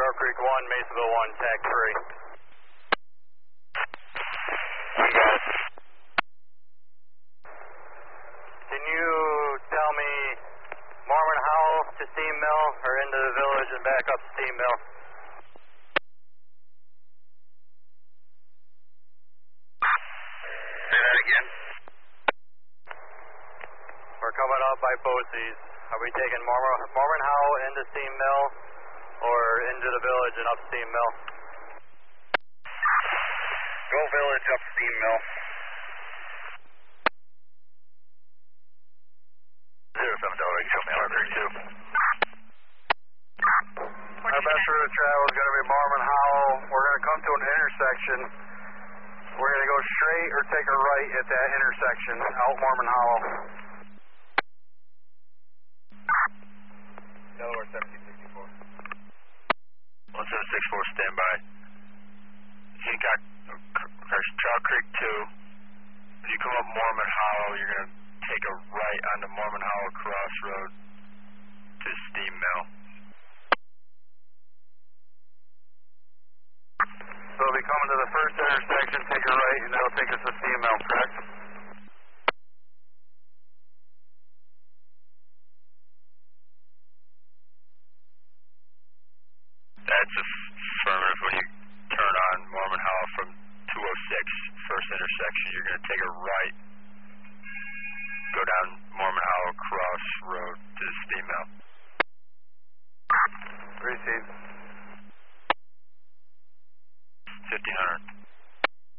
Battle Creek 1, Masonville 1, tag 3. You got it. Can you tell me Mormon Howell to Steam Mill or into the village and back up to Steam Mill? Say that again. We're coming up by Bosey's. Are we taking Mormon Howell into Steam Mill or into the village and up Steam Mill? Go village up Steam Mill. 07 Delaware, show me Battle Creek 2. Our best route of travel is going to be Mormon Howell. We're going to come to an intersection. We're going to go straight or take a right at that intersection, out Mormon Howell. Delaware 1764. 1764, stand by. You got Trail Creek 2. If you come up Mormon Howell, you're going to take a right onto Mormon Howell Crossroad to Steam Mill. So we'll be coming to the first intersection, take a right, and that'll take us to Steam Mill, correct? That's affirmative. When you turn on Mormon Howell from 206, first intersection, you're going to take a right